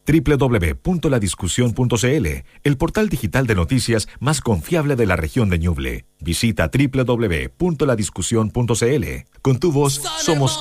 www.ladiscusión.cl, el portal digital de noticias más confiable de la región de Ñuble. Visita www.ladiscusión.cl. Con tu voz somos